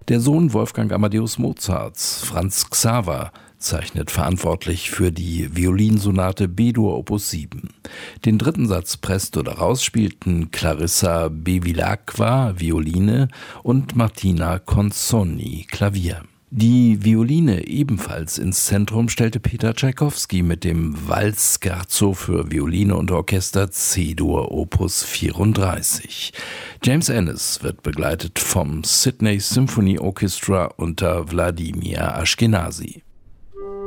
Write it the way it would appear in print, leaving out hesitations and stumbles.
Der Sohn Wolfgang Amadeus Mozarts, Franz Xaver, zeichnet verantwortlich für die Violinsonate B-Dur Opus 7. Den dritten Satz presst oder raus spielten Clarissa Bevilacqua, Violine, und Martina Consonni, Klavier. Die Violine ebenfalls ins Zentrum stellte Peter Tschaikowski mit dem Walz-Scherzo für Violine und Orchester C-Dur Opus 34. James Ennis wird begleitet vom Sydney Symphony Orchestra unter Wladimir Ashkenazy.